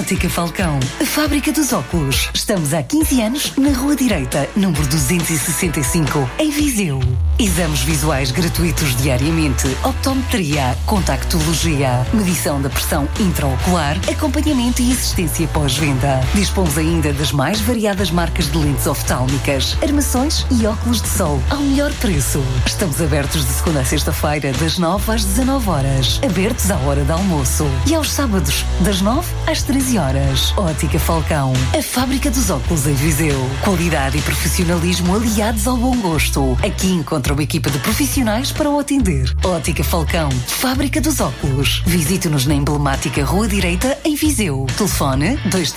Ótica Falcão, a fábrica dos óculos. Estamos há 15 anos na Rua Direita, número 265, em Viseu. Exames visuais gratuitos diariamente, optometria, contactologia, medição da pressão intraocular, acompanhamento e assistência pós-venda. Dispomos ainda das mais variadas marcas de lentes oftálmicas, armações e óculos de sol ao melhor preço. Estamos abertos de segunda a sexta-feira, das 9 às 19 horas. Abertos à hora do almoço. E aos sábados, das 9 às 13 horas. Ótica Falcão, a fábrica dos óculos em Viseu. Qualidade e profissionalismo aliados ao bom gosto. Aqui encontra uma equipa de profissionais para o atender. Ótica Falcão, fábrica dos óculos. Visite-nos na emblemática Rua Direita, em Viseu. Telefone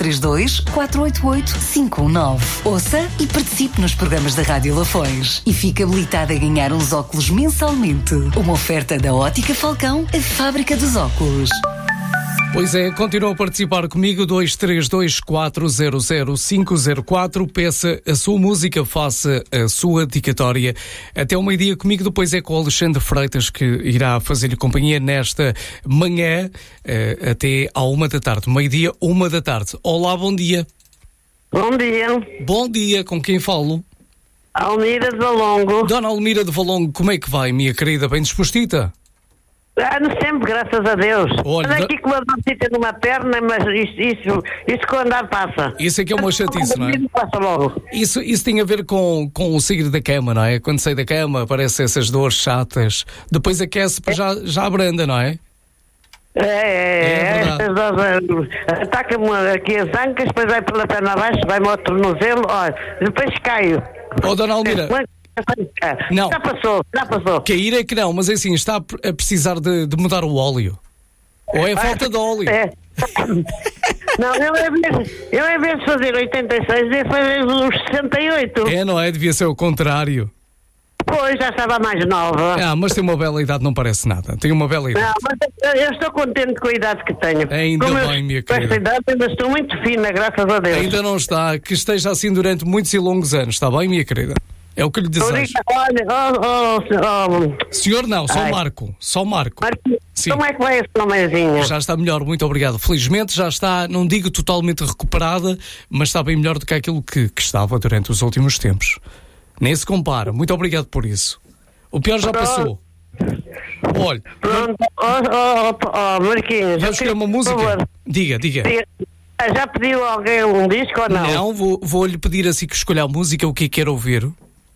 232-488-519. Ouça e participe nos programas da Rádio Lafões. E fique habilitado a ganhar uns óculos mensalmente. Uma oferta da Ótica Falcão, a fábrica dos óculos. Pois é, continua a participar comigo, 232-400-504. Peça a sua música, faça a sua dedicatória. Até o meio-dia comigo, depois é com o Alexandre Freitas, que irá fazer-lhe companhia nesta manhã, até à 1 da tarde. Meio-dia, 1 da tarde. Olá, bom dia. Bom dia. Bom dia, com quem falo? Almira de Valongo. Dona Almira de Valongo, como é que vai, minha querida? Bem dispostita? Sempre, graças a Deus. Olha, ando aqui com uma dorcita numa perna, mas isso com o andar passa. Isso é que é uma chatice, não é? Passa logo. Isso tem a ver com o sair da cama, não é? Quando sai da cama aparecem essas dores chatas. Depois aquece para já abranda, não é? Essas dores. Ataca-me aqui as ancas, depois vai pela perna abaixo, vai-me ao tornozelo, depois caio. Dona Almira. Não. Já passou. Cair é que não, mas assim, está a precisar de mudar o óleo. Ou é falta de óleo? Não, eu em vez de fazer 86, ia fazer uns 68. Não é? Devia ser o contrário. Pois, já estava mais nova. Mas tem uma bela idade, não parece nada. Tem uma bela idade. Não, mas eu estou contente com a idade que tenho. Ainda bem, minha querida. Com esta idade ainda estou muito fina, graças a Deus. Ainda não está. Que esteja assim durante muitos e longos anos. Está bem, minha querida? É o que lhe desejo. Olha, Senhor não, só Marco. Sim. Como é que vai essa mãezinha? Já está melhor, muito obrigado. Felizmente já está, não digo totalmente recuperada, mas está bem melhor do que aquilo que estava durante os últimos tempos. Nem se compara. Muito obrigado por isso. O pior já passou. Olha. Pronto. Marquinhos. Vamos escolher uma música? Diga. Já pediu alguém um disco ou não? Não, vou-lhe pedir assim que escolha a música, o que quer ouvir.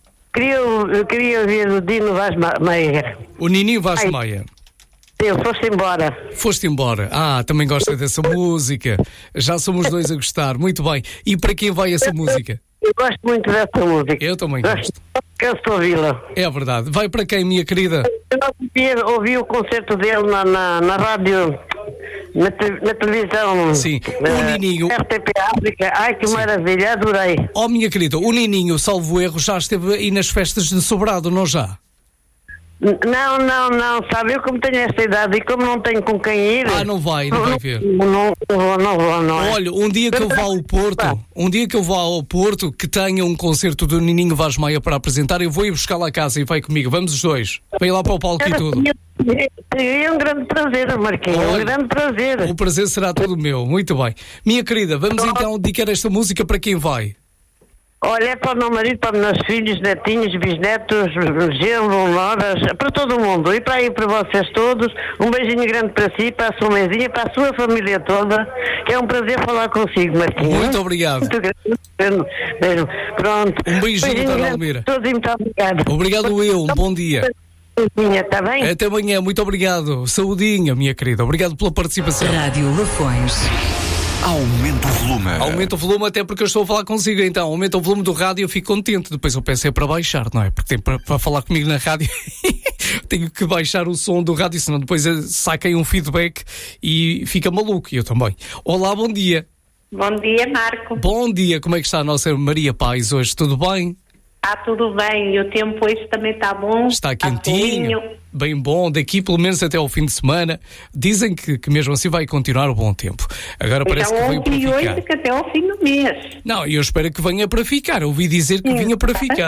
Eu queria ouvir o Dino Vaz Meia. O Nininho Vaz Meia. Foste embora. Também gosta dessa música. Já somos dois a gostar. Muito bem. E para quem vai essa música? Eu gosto muito dessa música. Eu também gosto. Canso de ouvi-la. É verdade. Vai para quem, minha querida? Eu ouvi o concerto dele na rádio, na televisão. Sim. O Nininho. RTP África. Ai, que maravilha. Adorei. Minha querida, o Nininho, salvo erro, já esteve aí nas festas de Sobrado, não já? Não, sabe, eu como tenho esta idade e como não tenho com quem ir... Não vai ver. Não vou. Olha, um dia que eu vá ao Porto, que tenha um concerto do Nininho Vaz Meia para apresentar, eu vou ir buscar lá a casa e vai comigo, vamos os dois. Vem lá para o palco e tudo. É um grande prazer, Marquinhos, um grande prazer. O prazer será todo meu, muito bem. Minha querida, vamos então dedicar esta música para quem vai? Olha, é para o meu marido, para os meus filhos, netinhos, bisnetos, genro, noras, para todo mundo. E para vocês todos, um beijinho grande para si, para a sua mãezinha, para a sua família toda, que é um prazer falar consigo, Marquinhos. Muito obrigado. Muito grande. Pronto. Um beijinho, Dona Almira. Todos muito obrigado. Obrigado um bom dia. Está bem? Até amanhã, muito obrigado. Saudinha, minha querida. Obrigado pela participação. Rádio Lafões. Aumenta o volume. Aumenta o volume até porque eu estou a falar consigo, então. Aumenta o volume do rádio e eu fico contente. Depois eu peço para baixar, não é? Porque tem para falar comigo na rádio tenho que baixar o som do rádio, senão depois saquem um feedback e fica maluco. E eu também. Olá, bom dia. Bom dia, Marco. Bom dia, como é que está a nossa Maria Paz hoje? Tudo bem? Está tudo bem, e o tempo hoje também está bom. Está quentinho, bem bom, daqui pelo menos até ao fim de semana. Dizem que mesmo assim vai continuar o bom tempo. Agora parece que veio para ficar. Hoje que até ao fim do mês. Não, eu espero que venha para ficar. Eu ouvi dizer que vinha para ficar.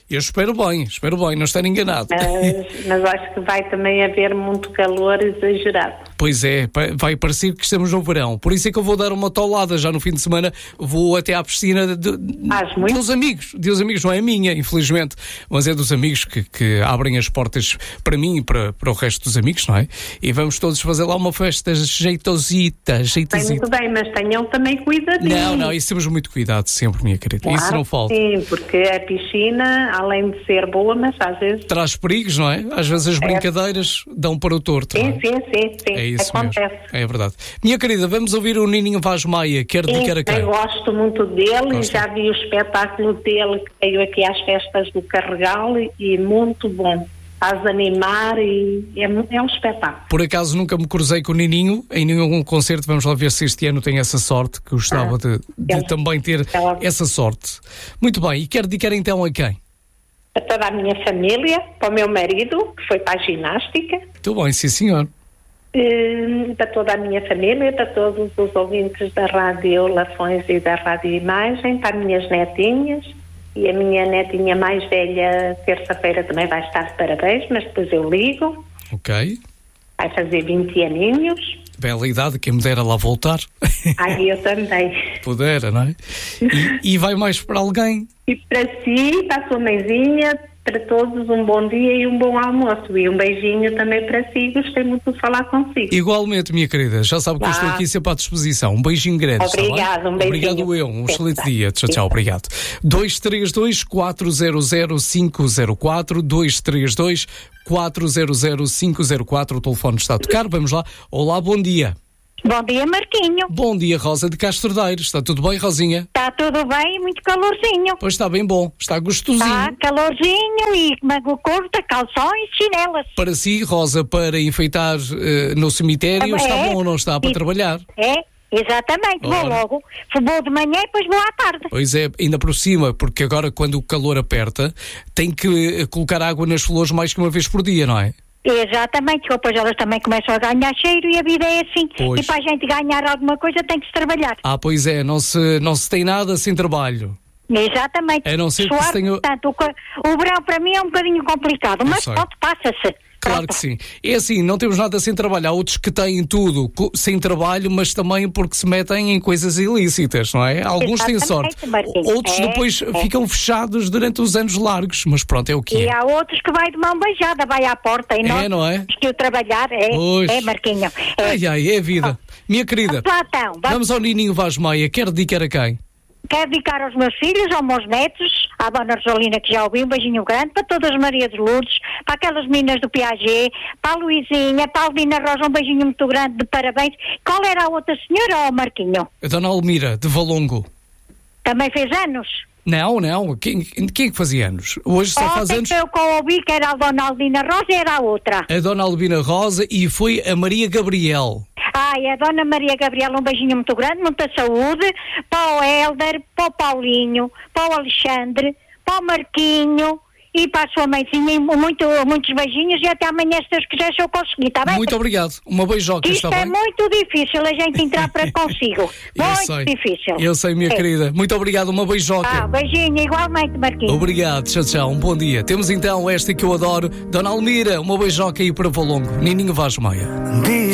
Eu espero bem, não estar enganado. Mas acho que vai também haver muito calor exagerado. Pois é, vai parecer que estamos no verão. Por isso é que eu vou dar uma tolada já no fim de semana. Vou até à piscina dos amigos. Dos amigos, não é a minha, infelizmente, mas é dos amigos que abrem as portas para mim e para o resto dos amigos, não é? E vamos todos fazer lá uma festa jeitosita. Muito bem, mas tenham também cuidadinho. Não, isso temos muito cuidado sempre, minha querida. Claro, isso não falta. Sim, porque a piscina, além de ser boa, mas às vezes... traz perigos, não é? Às vezes as brincadeiras dão para o torto. Sim, não é? sim. É isso acontece. Mesmo. É verdade. Minha querida, vamos ouvir o Nininho Vaz Maia. Quer dedicar a quem? Eu gosto muito dele. Já vi o espetáculo dele que veio aqui às festas do Carregal e muito bom. Faz animar e é um espetáculo. Por acaso nunca me cruzei com o Nininho em nenhum concerto. Vamos lá ver se este ano tem essa sorte, que gostava de também ter essa sorte. Muito bem, e quer dedicar então a quem? Para toda a minha família, para o meu marido, que foi para a ginástica. Muito bem, sim senhor. Para toda a minha família, para todos os ouvintes da Rádio Lafões e da Rádio Imagem, para as minhas netinhas. E a minha netinha mais velha, terça-feira, também vai estar de parabéns, mas depois eu ligo. Ok. Vai fazer 20 aninhos. Bela idade, quem me dera lá voltar. Eu também. Pudera, não é? E vai mais para alguém? E para si, para a sua mãezinha, para todos um bom dia e um bom almoço. E um beijinho também para si, gostei muito de falar consigo. Igualmente, minha querida, já sabe que eu estou aqui sempre à disposição. Um beijinho grande. Obrigado, um beijinho. Obrigado eu, um excelente dia. Tchau, obrigado. 232-400-504, 232-400-504, o telefone está a tocar, vamos lá. Olá, bom dia. Bom dia, Marquinho. Bom dia, Rosa de Castro Daire. Está tudo bem, Rosinha? Está tudo bem, muito calorzinho. Pois está bem bom, está gostosinho. Está calorzinho e manga curta, calções, chinelas. Para si, Rosa, para enfeitar no cemitério, está bom ou não está para trabalhar? Exatamente, vou logo. Vou de manhã e depois vou à tarde. Pois é, ainda por cima, porque agora quando o calor aperta, tem que colocar água nas flores mais que uma vez por dia, não é? Exatamente, depois elas também começam a ganhar cheiro e a vida é assim. Pois. E para a gente ganhar alguma coisa tem que se trabalhar. Pois é, não se tem nada sem trabalho. Exatamente. A não ser que se tenha... Portanto, o verão para mim é um bocadinho complicado, mas passa-se. Claro que sim. É assim, não temos nada sem trabalho. Há outros que têm tudo sem trabalho, mas também porque se metem em coisas ilícitas, não é? Alguns têm sorte. Outros depois ficam fechados durante os anos largos, mas pronto, é o que é. E há outros que vai de mão beijada, vai à porta e não é? Que o trabalhar é Marquinho. É a vida. Minha querida, vamos ao Nininho Vaz Maia. Quer dedicar a quem? Quero dedicar aos meus filhos, aos meus netos, à Dona Rosalina, que já ouvi, um beijinho grande, para todas as Marias de Lourdes, para aquelas meninas do Piaget, para a Luizinha, para a Aldina Rosa, um beijinho muito grande, de parabéns. Qual era a outra senhora, Marquinho? A Dona Almira, de Valongo. Também fez anos? Não. Quem é que fazia anos? Hoje só faz anos. Eu ouvi que era a Dona Aldina Rosa e era a outra. A Dona Albina Rosa e foi a Maria Gabriel. E a Dona Maria Gabriela, um beijinho muito grande, muita saúde, para o Hélder, para o Paulinho, para o Alexandre, para o Marquinho e para a sua mãezinha, muitos beijinhos e até amanhã, se Deus quiser, se eu conseguir, está bem? Muito obrigado, uma beijoca, está bem? Isto é muito difícil a gente entrar para consigo, muito difícil. Eu sei, minha querida, muito obrigado, uma beijoca. Beijinho, igualmente, Marquinhos. Obrigado, tchau, um bom dia. Temos então esta que eu adoro, Dona Almira, uma beijoca aí para Valongo, Nininho Vaz Maia.